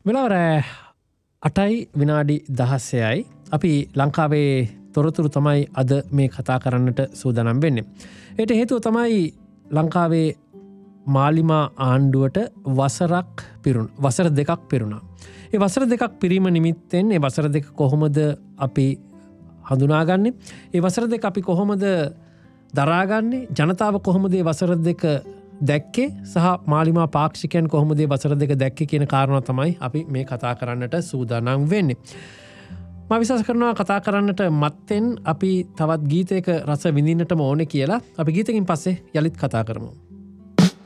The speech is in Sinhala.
වෙලාව 8යි විනාඩි 16යි. අපි ලංකාවේ තොරතුරු තමයි අද මේ කතා කරන්නට සූදානම් වෙන්නේ. ඒට හේතුව තමයි ලංකාවේ මාලිමා ආණ්ඩුවට වසර දෙකක් පිරුණා. ඒ වසර දෙකක් පිරීම නිමිත්තෙන් ඒ වසර දෙක කොහොමද අපි හඳුනාගන්නේ? ඒ වසර දෙක අපි කොහොමද දරාගන්නේ? ජනතාව කොහොමද ඒ වසර දෙක දැක්කේ සහ මාලිමා පාක්ෂිකයන් කොහොමද ඒ වසර දෙක දැක්කේ කියන කාරණා තමයි අපි මේ කතා කරන්නට සූදානම් වෙන්නේ. මම විශ්වාස කරනවා කතා කරන්නට මත්තෙන් අපි තවත් ගීතයක රස විඳින්නටම ඕනේ කියලා. අපි ගීතකින් පස්සේ යලිත් කතා කරමු.